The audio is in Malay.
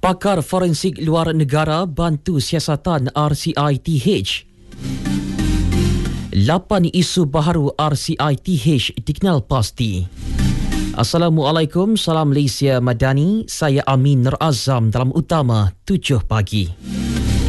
Pakar forensik luar negara bantu siasatan RCITH. 8 isu baharu RCITH dikenal pasti. Assalamualaikum, salam Malaysia Madani. Saya Amin Nur Azam dalam utama 7 pagi.